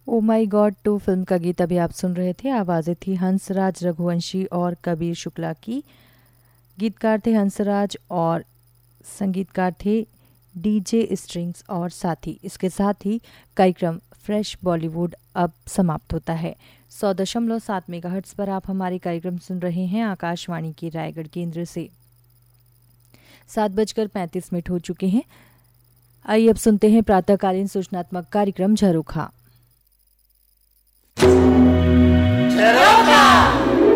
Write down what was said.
ओ माई God 2 film का गीत अभी आप सुन रहे थे। आवाज़ें थी हंसराज रघुवंशी और कबीर शुक्ला की। गीतकार थे हंसराज और संगीतकार थे डीजे स्ट्रिंग्स और साथी। इसके साथ ही कार्यक्रम फ्रेश बॉलीवुड अब समाप्त होता है। 100.7 मेगाहर्ट्ज़ पर आप हमारे कार्यक्रम सुन रहे हैं आकाशवाणी के रायगढ़ केंद्र से। 7:35 हो चुके हैं। आइए अब सुनते हैं प्रातःकालीन सूचनात्मक कार्यक्रम झरोखा।